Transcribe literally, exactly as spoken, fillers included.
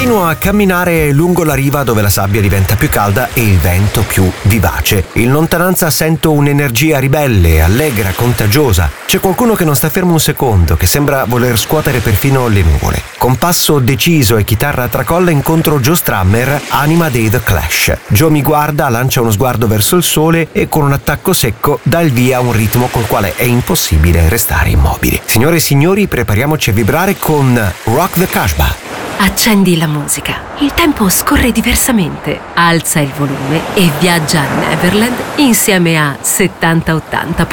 Continuo a camminare lungo la riva dove la sabbia diventa più calda e il vento più vivace. In lontananza sento un'energia ribelle, allegra, contagiosa. C'è qualcuno che non sta fermo un secondo, che sembra voler scuotere perfino le nuvole. Con passo deciso e chitarra a tracolla incontro Joe Strummer, anima dei The Clash. Joe mi guarda, lancia uno sguardo verso il sole e con un attacco secco dà il via a un ritmo col quale è impossibile restare immobili. Signore e signori, prepariamoci a vibrare con Rock the Casbah. Accendi la musica. Il tempo scorre diversamente. Alza il volume e viaggia a Neverland insieme a settanta ottanta.